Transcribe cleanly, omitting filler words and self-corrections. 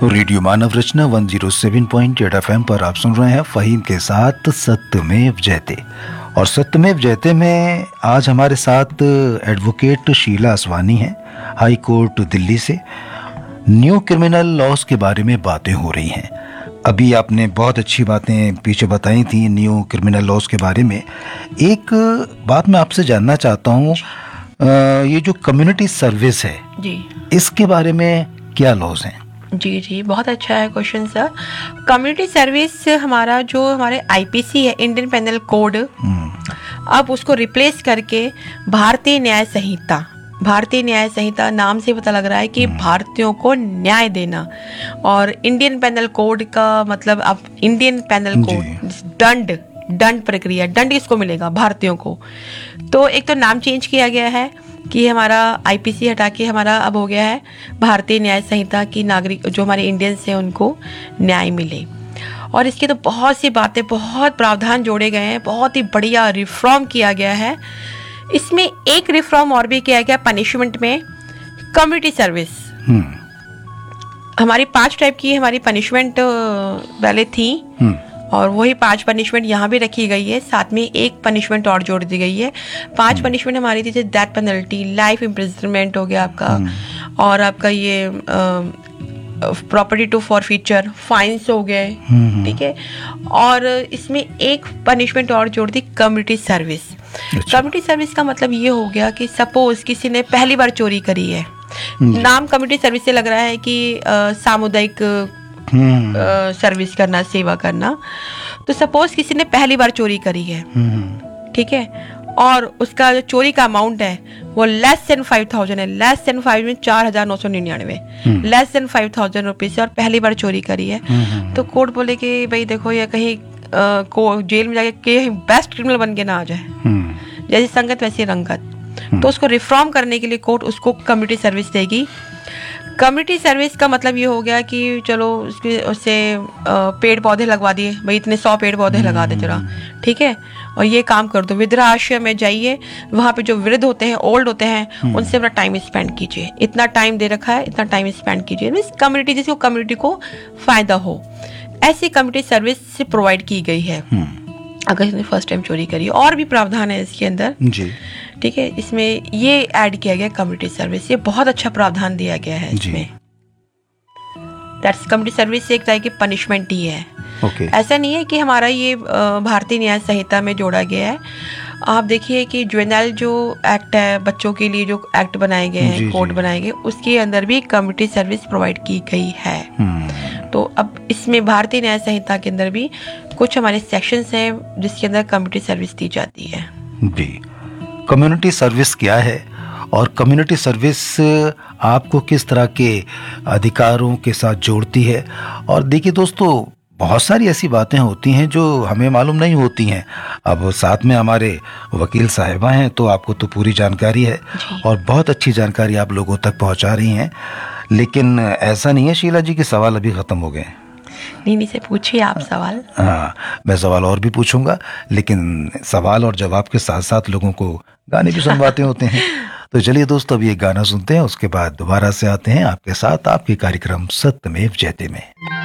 Radio मानव रचना 107.8 FM पर आप सुन रहे हैं फ़हीम के साथ सत्यमेव जयते। और सत्यमेव जयते में आज हमारे साथ एडवोकेट शीला असवानी हैं, हाई कोर्ट दिल्ली से। न्यू क्रिमिनल लॉज के बारे में बातें हो रही हैं। अभी आपने बहुत अच्छी बातें पीछे बताई थी न्यू क्रिमिनल लॉज के बारे में। एक बात मैं आपसे जानना चाहता हूँ, ये जो कम्युनिटी सर्विस है जी, इसके बारे में क्या लॉज हैं? जी, बहुत अच्छा है क्वेश्चन सर। कम्युनिटी सर्विस हमारे आईपीसी है, इंडियन पेनल कोड, अब उसको रिप्लेस करके भारतीय न्याय संहिता नाम से पता लग रहा है कि भारतीयों को न्याय देना। और इंडियन पेनल कोड का मतलब अब इंडियन पेनल कोड दंड प्रक्रिया, दंड किसको मिलेगा? भारतीयों को। तो एक तो नाम चेंज किया गया है कि हमारा आईपीसी हटा के हमारा अब हो गया है भारतीय न्याय संहिता की नागरिक जो हमारे इंडियंस हैं उनको न्याय मिले। और इसके तो बहुत सी बातें, बहुत प्रावधान जोड़े गए हैं, बहुत ही बढ़िया रिफॉर्म किया गया है। इसमें एक रिफॉर्म और भी किया गया पनिशमेंट में, कम्युनिटी सर्विस। हमारी 5 टाइप की हमारी पनिशमेंट पहले थी और वही 5 पनिशमेंट यहाँ भी रखी गई है। साथ में एक पनिशमेंट और जोड़ दी गई है। 5 पनिशमेंट हमारी थी, जैसे डेथ पेनल्टी, लाइफ इम्प्रिजनमेंट हो गया आपका, और आपका ये प्रॉपर्टी टू फॉरफीचर, फाइन्स हो गए, ठीक है। और इसमें एक पनिशमेंट और जोड़ दी, कम्युनिटी सर्विस। कम्युनिटी सर्विस का मतलब ये हो गया कि सपोज किसी ने पहली बार चोरी करी है, नाम कम्युनिटी सर्विस से लग रहा है कि सामुदायिक सर्विस करना, सेवा करना। तो सपोज किसी ने पहली बार चोरी करी है, ठीक है, और उसका जो चोरी का अमाउंट है वो लेस देन 5,000 है, लेस देन 5 में 4,999, लेस देन 5,000 रुपीज, और पहली बार चोरी करी है। तो कोर्ट बोले कि भाई देखो ये कहीं जेल में जाके बेस्ट क्रिमिनल बन के ना आ जाए, जैसी संगत वैसी रंगत। तो उसको रिफॉर्म करने के लिए कोर्ट उसको कम्युनिटी सर्विस देगी। कम्युनिटी सर्विस का मतलब ये हो गया कि चलो उससे पेड़ पौधे लगवा दिए, भाई इतने 100 पेड़ पौधे लगा दे जरा, ठीक है, और ये काम कर दो। वृद्धाश्रम में जाइए, वहाँ पे जो वृद्ध होते हैं, ओल्ड होते हैं, उनसे अपना टाइम स्पेंड कीजिए, इतना टाइम दे रखा है, इतना टाइम स्पेंड कीजिए। मीन्स कम्युनिटी, जिसको कम्युनिटी को फायदा हो, ऐसी कम्युनिटी सर्विस प्रोवाइड की गई है अगर इसने फर्स्ट टाइम चोरी करी। और भी प्रावधान है इसके अंदर जी, ठीक है। इसमें ये ऐड किया गया कम्युनिटी सर्विस, ये बहुत अच्छा प्रावधान दिया गया है इसमें। दैट्स कम्युनिटी सर्विस एक तरह की पनिशमेंट ही है। ऐसा नहीं है कि हमारा ये भारतीय न्याय संहिता में जोड़ा गया है। आप देखिए कि जुवेनाइल जो एक्ट है, बच्चों के लिए जो एक्ट बनाए गए हैं, कोड बनाए गए, उसके अंदर भी कम्युनिटी सर्विस प्रोवाइड की गई है। तो अब इसमें भारतीय न्याय संहिता के अंदर भी कुछ हमारे सेक्शंस हैं जिसके अंदर कम्युनिटी सर्विस दी जाती है जी। कम्युनिटी सर्विस क्या है और कम्युनिटी सर्विस आपको किस तरह के अधिकारों के साथ जोड़ती है? और देखिए दोस्तों, बहुत सारी ऐसी बातें होती हैं जो हमें मालूम नहीं होती हैं। अब साथ में हमारे वकील साहिबा हैं, तो आपको तो पूरी जानकारी है और बहुत अच्छी जानकारी आप लोगों तक पहुंचा रही हैं। लेकिन ऐसा नहीं है शीला जी कि सवाल अभी ख़त्म हो गए। नहीं से पूछिए आप सवाल। हाँ, मैं सवाल और भी पूछूंगा, लेकिन सवाल और जवाब के साथ साथ लोगों को गाने भी सुनवाते होते हैं। तो चलिए दोस्तों, अभी एक गाना सुनते हैं, उसके बाद दोबारा से आते हैं आपके साथ आपके कार्यक्रम सत्यमेव जयते में।